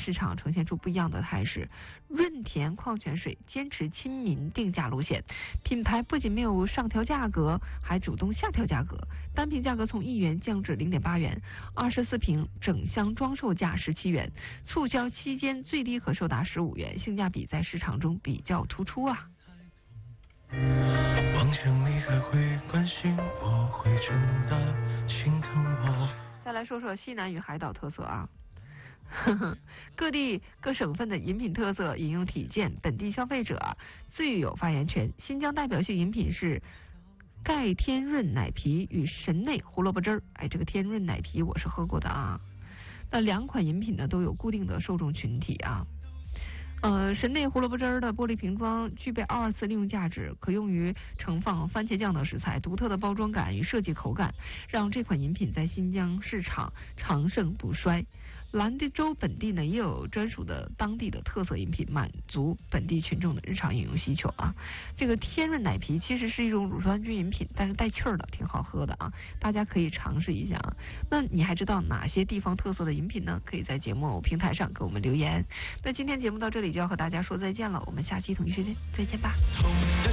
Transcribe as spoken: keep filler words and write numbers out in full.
市场呈现出不一样的态势。润田矿泉水坚持亲民定价路线，品牌不仅没有上调价格，还主动下调价格，单瓶价格从一元降至零点八元，二十四瓶整箱装售价十七元，促销期间最低可售达十五元，性价比在市场中比较突出啊。 妄想你还会关心我，会真的心疼我。 再来说说西南与海岛特色啊。呵呵，各地各省份的饮品特色引用体现，本地消费者最有发言权。新疆代表性饮品是钙天润奶啤与神内胡萝卜汁儿。哎，这个天润奶啤我是喝过的啊。那两款饮品呢都有固定的受众群体啊。呃，神内胡萝卜汁儿的玻璃瓶装具备二次利用价值，可用于盛放番茄酱等食材，独特的包装感与设计口感，让这款饮品在新疆市场长盛不衰。兰州本地呢也有专属的当地的特色饮品，满足本地群众的日常饮用需求啊。这个天润奶啤其实是一种乳酸菌饮品，但是带气儿的，挺好喝的啊，大家可以尝试一下啊。那你还知道哪些地方特色的饮品呢？可以在节目平台上给我们留言。那今天节目到这里就要和大家说再见了，我们下期同一时间再见吧。